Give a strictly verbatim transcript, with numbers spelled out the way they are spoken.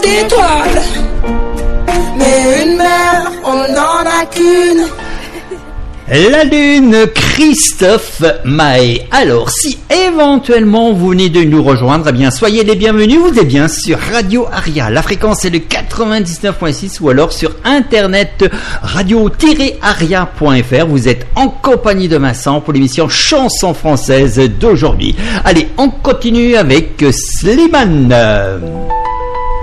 étoiles. Mais une mère, on n'en a qu'une. La Lune, Christophe Maé. Alors, si éventuellement vous venez de nous rejoindre, eh bien, soyez les bienvenus. Vous êtes bien sur Radio Aria. La fréquence est de quatre-vingt-dix-neuf virgule six ou alors sur internet radio tiret aria point f r. Vous êtes en compagnie de Vincent pour l'émission Chanson française d'aujourd'hui. Allez, on continue avec Slimane.